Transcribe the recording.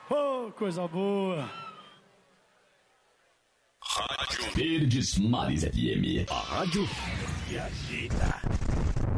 Oh, coisa boa. Rádio Verdes Mares FM. A rádio que agita.